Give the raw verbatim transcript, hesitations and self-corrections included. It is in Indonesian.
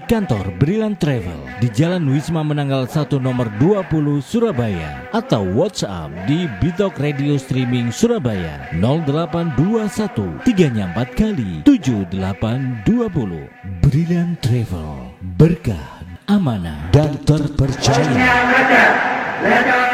kantor Brilliant Travel di Jalan Wisma Menanggal satu nomor dua puluh Surabaya atau WhatsApp di Bitok Radio Streaming Surabaya nol delapan dua satu tiga empat kali tujuh delapan dua nol. Brilliant Travel, berkah, amanah dan terpercaya.